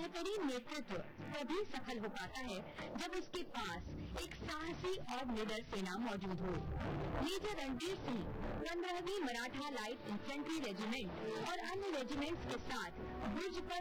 बेहतरीन नेतृत्व तभी सफल हो पाता है जब उसके पास एक साहसी और निडर सेना मौजूद हो। Major Ranbir Singh 15वीं Maratha light infantry regiment और अन्य रेजिमेंट्स के साथ बुर्ज पर